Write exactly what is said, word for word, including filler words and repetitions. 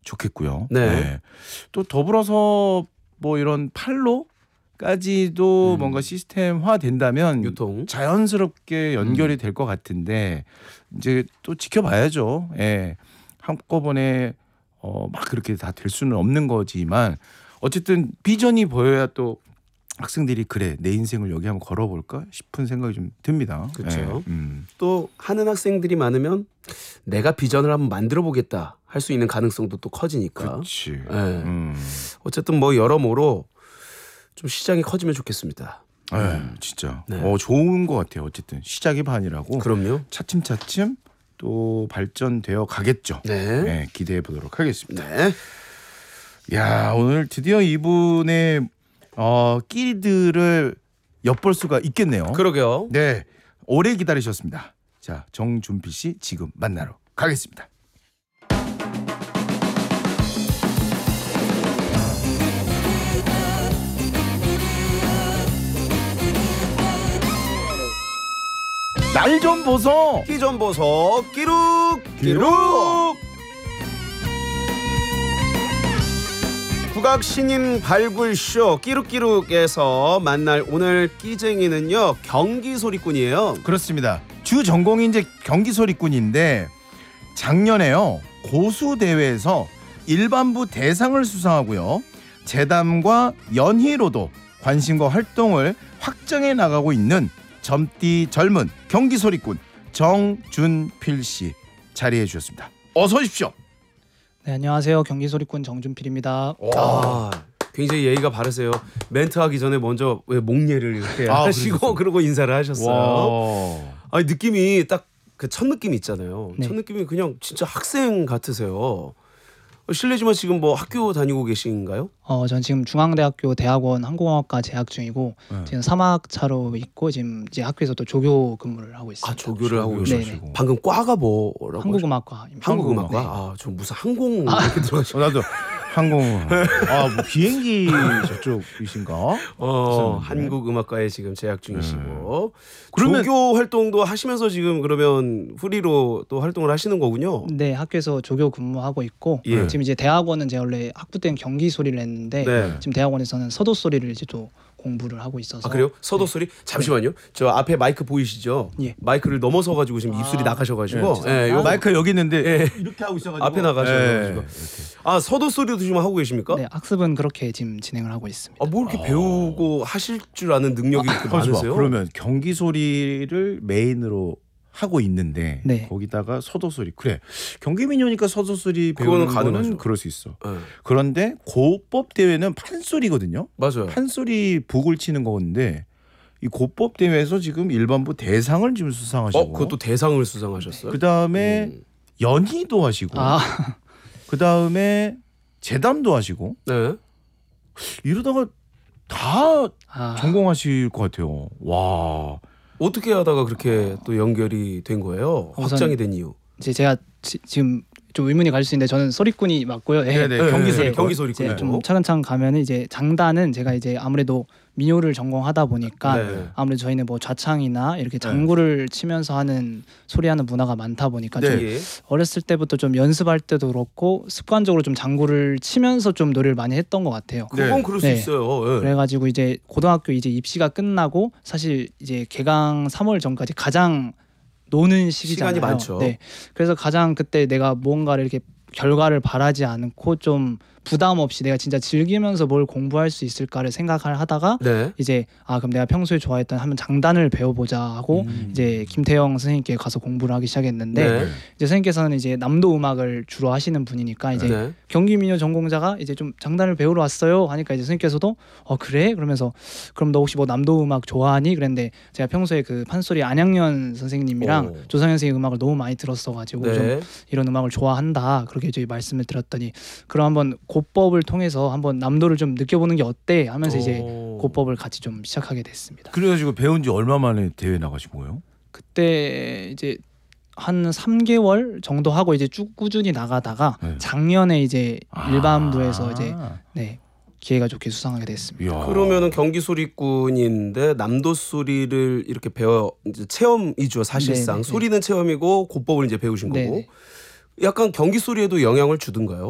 좋겠고요. 네. 네. 또 더불어서 뭐 이런 팔로까지도 음. 뭔가 시스템화 된다면 유통. 자연스럽게 연결이 될 것 같은데 이제 또 지켜봐야죠. 예. 한꺼번에 어, 막 그렇게 다 될 수는 없는 거지만 어쨌든 비전이 보여야 또 학생들이 그래 내 인생을 여기 한번 걸어볼까 싶은 생각이 좀 듭니다. 그렇죠. 예. 음. 또 하는 학생들이 많으면 내가 비전을 한번 만들어 보겠다 할 수 있는 가능성도 또 커지니까. 그렇지. 네. 음. 어쨌든 뭐 여러모로 좀 시장이 커지면 좋겠습니다. 예, 진짜. 네. 어, 좋은 것 같아요. 어쨌든 시작이 반이라고. 그럼요. 차츰차츰 또 발전되어 가겠죠. 네. 네, 기대해 보도록 하겠습니다. 네. 야, 오늘 드디어 이분의 어, 끼들을 엿볼 수가 있겠네요. 그러게요. 네, 오래 기다리셨습니다. 자, 정준필 씨 지금 만나러 가겠습니다. 날 좀 보소. 끼 좀 보소. 끼룩 끼룩. 국악 신인 발굴쇼 끼룩끼룩에서 만날 오늘 끼쟁이는요 경기 소리꾼이에요. 그렇습니다. 주 전공이 이제 경기 소리꾼인데 작년에요 고수 대회에서 일반부 대상을 수상하고요 재담과 연희로도 관심과 활동을 확장해 나가고 있는 젊디 젊은 경기 소리꾼 정준필 씨 자리해 주셨습니다. 어서 오십시오. 네, 안녕하세요. 경기소리꾼 정준필입니다. 아, 굉장히 예의가 바르세요. 멘트 하기 전에 먼저 왜 목례를 이렇게 아, 하시고 그러셨어요. 그러고 인사를 하셨어요. 와. 아니 느낌이 딱 그 첫 느낌 있잖아요. 네. 첫 느낌이 그냥 진짜 학생 같으세요. 실례지만 지금 뭐 학교 다니고 계신가요? 어, 전 지금 중앙대학교 대학원 항공학과 재학 중이고 네. 지금 삼 학차로 있고 지금 이제 학교에서도 조교 근무를 하고 있습니다. 아 조교를 하고 조교를 계시고. 하시고. 방금 과가 뭐라고? 하셨- 한국음악과입니다. 한국음악과. 네. 아, 저 무슨 항공 이렇게 들어가시고. 어, 나도 항공 아뭐 비행기 저쪽이신가? 어, 무슨 한국음악과에 지금 재학 중이시고. 그러면- 조교 활동도 하시면서 지금 그러면 프리로 또 활동을 하시는 거군요. 네, 학교에서 조교 근무하고 있고 예. 지금 이제 대학원은 제가 원래 학부 때는 경기 소리를 했는데 네. 지금 대학원에서는 서도 소리를 이제 또 공부를 하고 있어서 아 그래요? 서도 소리? 잠시만요. 저 앞에 마이크 보이시죠? 예. 마이크를 넘어서 가지고 지금 아. 입술이 나가셔가지고. 네, 예, 요 마이크 여기 있는데 예. 이렇게 하고 있어가지고 앞에 나가셔가지고. 예. 아 서도 소리도 지금 하고 계십니까? 네, 학습은 그렇게 지금 진행을 하고 있습니다. 아, 뭐 이렇게 배우고 하실 줄 아는 능력이 그렇게 잠시만, 많으세요? 그러면 경기 소리를 메인으로 하고 있는데 네. 거기다가 서도 소리 그래 경기 민요니까 서도 소리 그거는 배우는 가능하죠. 거는 그럴 수 있어. 예. 그런데 고법 대회는 판소리거든요. 맞아요. 판소리 북을 치는 건데 이 고법 대회에서 지금 일반부 대상을 지금 수상하시고 어, 그것도 대상을 수상하셨어요? 그 다음에 음. 연희도 하시고 아, 그 다음에 재담도 하시고 네. 이러다가 다 아 전공하실 것 같아요. 와. 어떻게 하다가 그렇게 또 연결이 된 거예요? 우선- 확장이 된 이유. 이제 제가 지, 지금 좀 의문이 갈 수 있는데 저는 소리꾼이 맞고요. 예. 네네, 경기 네, 소리 경기 이제 소리꾼. 좀 차근차근 가면은 이제 장단은 제가 이제 아무래도 민요를 전공하다 보니까 네. 아무래도 저희는 뭐 좌창이나 이렇게 장구를 치면서 하는 소리하는 문화가 많다 보니까 네. 좀 예. 어렸을 때부터 좀 연습할 때도 그렇고 습관적으로 좀 장구를 치면서 좀 노래를 많이 했던 것 같아요. 그건 네. 그럴 수 네. 있어요. 예. 그래가지고 이제 고등학교 이제 입시가 끝나고 사실 이제 개강 삼 월 전까지 가장 노는 시기잖아요. 시간이 많죠. 네. 그래서 가장 그때 내가 무언가를 이렇게 결과를 바라지 않고 좀 부담 없이 내가 진짜 즐기면서 뭘 공부할 수 있을까를 생각을 하다가 네. 이제 아 그럼 내가 평소에 좋아했던 한번 장단을 배워보자 하고 음. 이제 김태형 선생님께 가서 공부를 하기 시작했는데 네. 이제 선생님께서는 이제 남도 음악을 주로 하시는 분이니까 이제 네. 경기민요 전공자가 이제 좀 장단을 배우러 왔어요 하니까 이제 선생님께서도 어 그래 그러면서 그럼 너 혹시 뭐 남도 음악 좋아하니 그랬는데 제가 평소에 그 판소리 안양연 선생님이랑 오. 조성현 선생님 음악을 너무 많이 들었어가지고 좀 네. 이런 음악을 좋아한다 그렇게 이제 말씀을 드렸더니 그럼 한번 고법을 통해서 한번 남도를 좀 느껴보는 게 어때 하면서 이제 오. 고법을 같이 좀 시작하게 됐습니다. 그래가지고 배운 지 얼마 만에 대회 나가신 거예요? 그때 이제 한 삼 개월 정도 하고 이제 쭉 꾸준히 나가다가 네. 작년에 이제 일반부에서 아. 이제 네 기회가 좋게 수상하게 됐습니다. 이야. 그러면은 경기 소리꾼인데 남도 소리를 이렇게 배워 이제 체험이죠 사실상. 네네. 소리는 체험이고 고법을 이제 배우신 거고. 네네. 약간 경기 소리에도 영향을 주던가요?